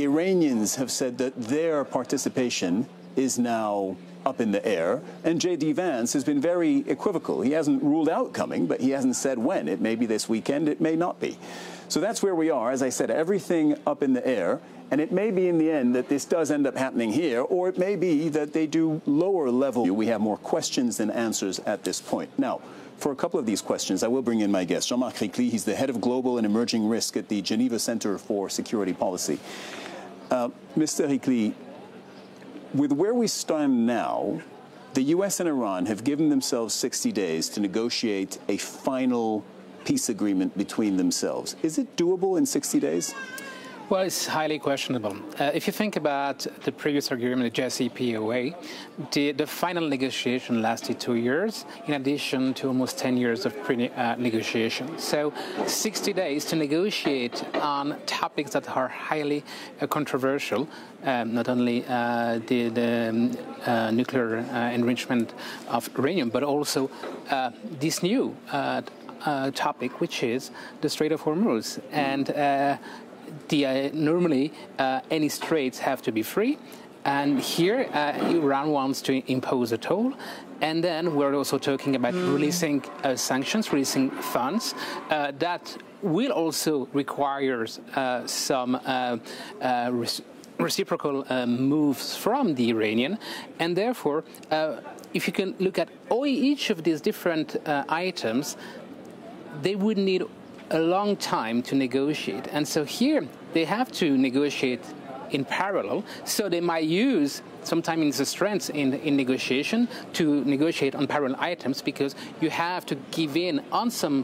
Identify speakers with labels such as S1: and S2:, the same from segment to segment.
S1: Iranians have said that their participation is now up in the air, and J.D. Vance has been very equivocal. He hasn't ruled out coming, but he hasn't said when. It may be this weekend, it may not be. So that's where we are. As I said, everything up in the air, and it may be in the end that this does end up happening here, or it may be that they do lower level. We have more questions than answers at this point. Now, for a couple of these questions, I will bring in my guest, Jean-Marc Ricli. He's the head of global and emerging risk at the Geneva Center for Security Policy. Mr. Ricli, with where we stand now, the U.S. and Iran have given themselves 60 days to negotiate a final peace agreement between themselves. Is it doable in 60 days?
S2: Well, it's highly questionable. If you think about the previous agreement, the JCPOA, the final negotiation lasted 2 years, in addition to almost 10 years of pre-negotiation. So 60 days to negotiate on topics that are highly controversial, not only the nuclear enrichment of uranium, but also this new topic, which is the Strait of Hormuz. And normally, any straits have to be free, and here Iran wants to impose a toll. And then we're also talking about releasing sanctions, releasing funds that will also require some reciprocal moves from the Iranian, and therefore, if you can look at each of these different items, they would need a long time to negotiate. And so here they have to negotiate in parallel, so they might use sometime in the strengths in negotiation to negotiate on parallel items, because you have to give in on some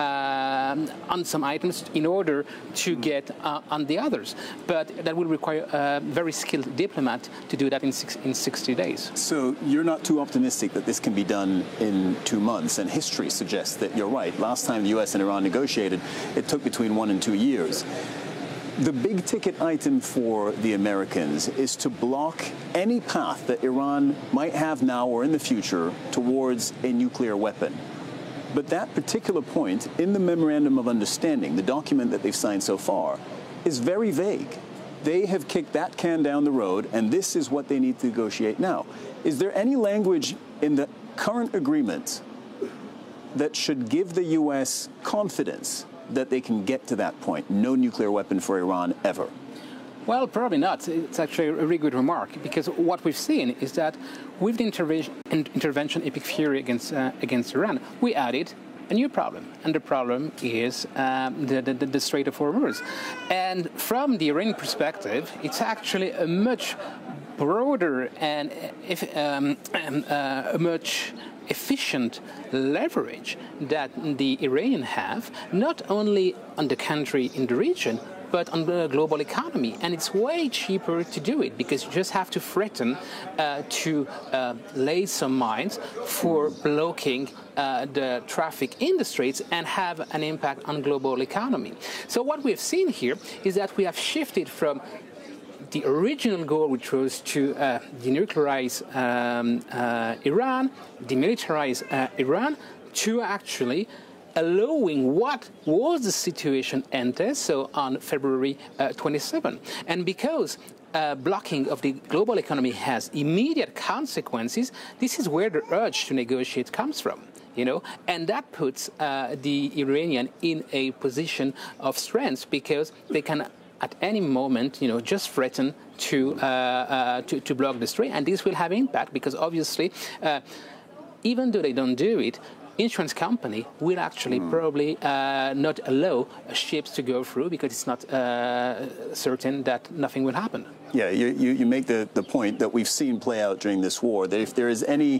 S2: items in order to get on the others. But that will require a very skilled diplomat to do that in 60 days.
S1: So you're not too optimistic that this can be done in 2 months, and history suggests that you're right. Last time the U.S. and Iran negotiated, it took between 1 and 2 years. The big ticket item for the Americans is to block any path that Iran might have now or in the future towards a nuclear weapon. But that particular point in the Memorandum of Understanding, the document that they've signed so far, is very vague. They have kicked that can down the road, and this is what they need to negotiate now. Is there any language in the current agreement that should give the U.S. confidence that they can get to that point? No nuclear weapon for Iran ever?
S2: Well, probably not. It's actually a really good remark, because what we've seen is that with the intervention Epic Fury against Iran, we added a new problem, and the problem is the Strait of Hormuz. And from the Iranian perspective, it's actually a much broader and a much efficient leverage that the Iranians have, not only on the country in the region, but on the global economy. And it's way cheaper to do it, because you just have to threaten to lay some mines for blocking the traffic in the straits and have an impact on global economy. So what we've seen here is that we have shifted from the original goal, which was to denuclearize Iran, demilitarize Iran, to actually allowing what was the situation enter, so on February 27. And because blocking of the global economy has immediate consequences, this is where the urge to negotiate comes from. And that puts the Iranian in a position of strength, because they can at any moment, just threaten to block the strait, and this will have impact, because obviously, even though they don't do it, insurance company will actually probably not allow ships to go through, because it's not certain that nothing will happen.
S1: Yeah, you make the point that we've seen play out during this war, that if there is any